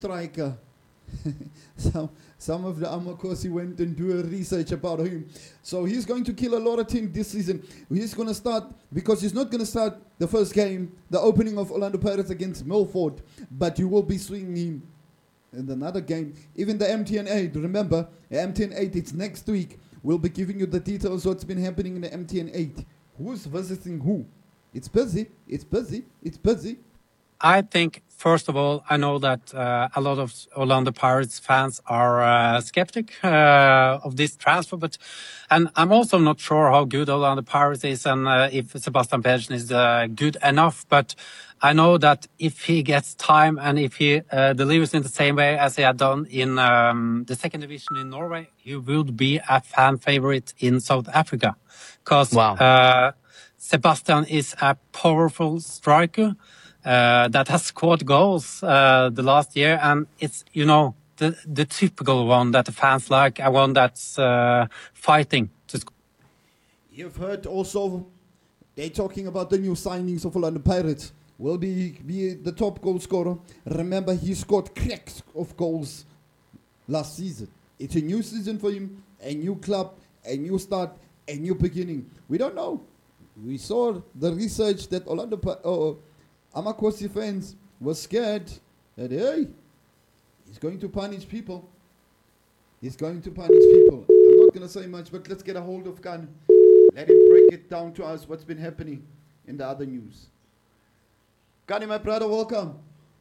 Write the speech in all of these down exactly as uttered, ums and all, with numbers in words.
striker. some some of the Amakosi went and do a research about him. So he's going to kill a lot of teams this season. He's going to start, because he's not going to start the first game, the opening of Orlando Pirates against Milford, but you will be swinging him in another game. Even the M T N eight, remember, M T N eight, it's next week. We'll be giving you the details of what's been happening in the M T N eight. Who's visiting who? It's busy, it's busy, it's busy. I think, first of all, I know that uh, a lot of Orlando Pirates fans are uh, skeptic uh, of this transfer, but and I'm also not sure how good Orlando Pirates is and uh, if Sebastian Pedersen is uh, good enough. But I know that if he gets time and if he uh, delivers in the same way as he had done in um, the second division in Norway, he would be a fan favorite in South Africa, because wow. uh, Sebastian is a powerful striker. Uh, that has scored goals uh, the last year, and it's, you know, the the typical one that the fans like, a one that's uh, fighting to score. You've heard also they're talking about the new signings of Orlando Pirates. Will be, be the top goal scorer. Remember, he scored cracks of goals last season. It's a new season for him, a new club, a new start, a new beginning. We don't know. We saw the research that Orlando uh, Amakosi fans were scared that, hey, he's going to punish people. He's going to punish people. I'm not going to say much, but let's get a hold of Gun. Let him break it down to us, what's been happening in the other news. Gunny, my brother, welcome.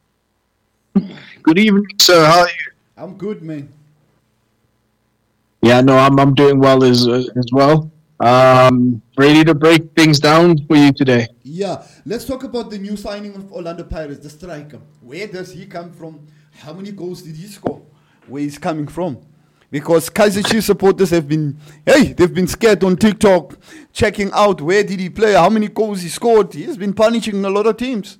Good evening, sir. How are you? I'm good, man. Yeah, no, I'm I'm doing well as uh, as well. Um, ready to break things down for you today. Yeah, let's talk about the new signing of Orlando Pirates, the striker. Where does he come from? How many goals did he score? Where he's coming from? Because Kaiser Chiefs supporters have been, hey, they've been scared on TikTok, checking out where did he play, how many goals he scored. He's been punishing a lot of teams.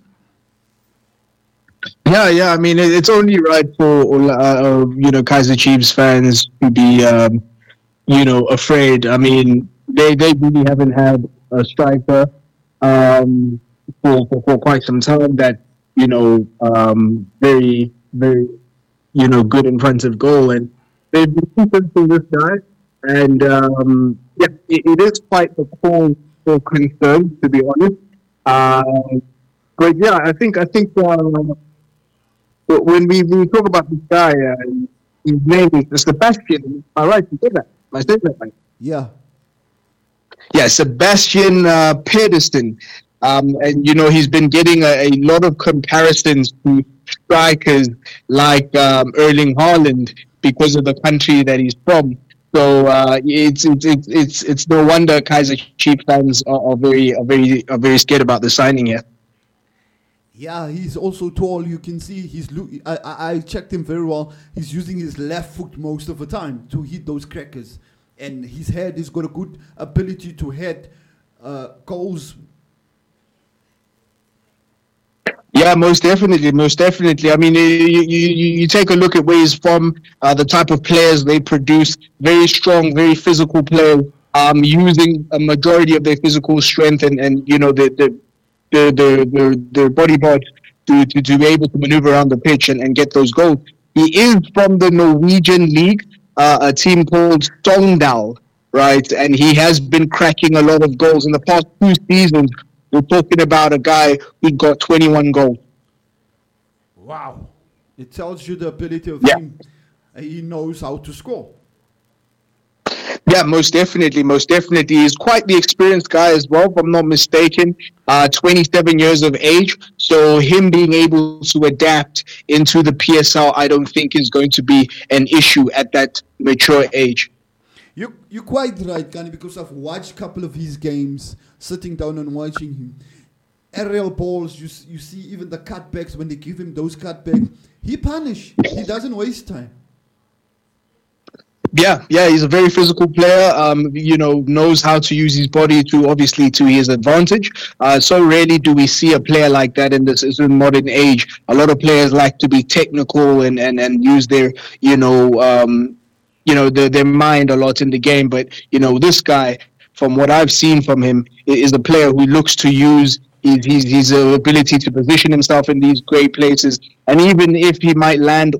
Yeah, yeah. I mean, it, it's only right for uh, you know Kaiser Chiefs fans to be um, you know afraid. I mean, they they really haven't had a striker um, for, for for quite some time that you know um, very very you know good in front of goal, and they've been keeping this guy, and um, yeah, it, it is quite a cause for concern, to be honest. Uh, but yeah, I think I think. Uh, But when we, we talk about this guy, uh, his name is Sebastian. Am I right to say that? Am I saying that right? Yeah. Yeah, Sebastian uh, Pedersen. Um, and, you know, he's been getting a, a lot of comparisons to strikers like um, Erling Haaland because of the country that he's from. So uh, it's, it's it's it's it's no wonder Kaiser Chiefs fans are, are very are very are very scared about the signing here. Yeah, he's also tall. You can see he's. Lo- I, I I checked him very well. He's using his left foot most of the time to hit those crackers, and his head has got a good ability to head uh, goals. Yeah, most definitely, most definitely. I mean, you you, you take a look at where he's from, uh, the type of players they produce. Very strong, very physical players. Um, using a majority of their physical strength and, and you know the the. The, the, the, the body part to, to, to be able to maneuver around the pitch and, and get those goals. He is from the Norwegian league, uh, a team called Sogndal, right? And he has been cracking a lot of goals in the past two seasons. We're talking about a guy who got twenty-one goals. Wow. It tells you the ability of yeah. him. He knows how to score. Yeah, most definitely, most definitely. He's quite the experienced guy as well, if I'm not mistaken. Uh, twenty-seven years of age. So him being able to adapt into the P S L, I don't think is going to be an issue at that mature age. You, you're quite right, Kani, because I've watched a couple of his games, sitting down and watching him. Aerial balls, you, you see even the cutbacks, when they give him those cutbacks, he punish. He doesn't waste time. Yeah, yeah, he's a very physical player. Um, you know, knows how to use his body to obviously to his advantage. Uh, so rarely do we see a player like that in this, in modern age. A lot of players like to be technical and, and, and use their you know um, you know their, their mind a lot in the game. But you know, this guy, from what I've seen from him, is a player who looks to use his his, his uh, ability to position himself in these great places, and even if he might land